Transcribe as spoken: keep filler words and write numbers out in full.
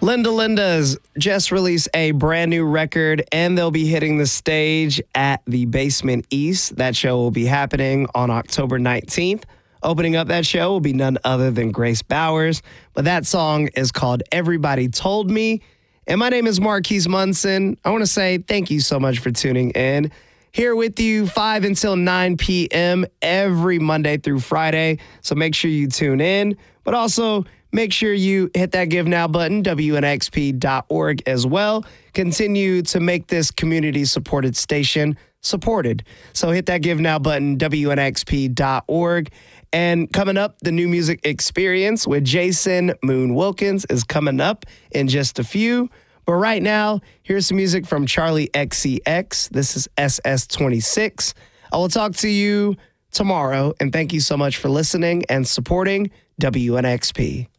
Linda Linda's just released a brand new record, and they'll be hitting the stage at the Basement East. That show will be happening on October nineteenth. Opening up that show will be none other than Grace Bowers. But that song is called Everybody Told Me. And my name is Marquise Munson. I want to say thank you so much for tuning in. Here with you five until nine p.m. every Monday through Friday. So make sure you tune in. But also make sure you hit that Give Now button, W N X P dot org as well. Continue to make this community-supported station supported. So hit that Give Now button, W N X P dot org. And coming up, the New Music Experience with Jason Moon Wilkins is coming up in just a few. But right now, here's some music from Charlie X C X. This is S S twenty-six. I will talk to you tomorrow, and thank you so much for listening and supporting W N X P.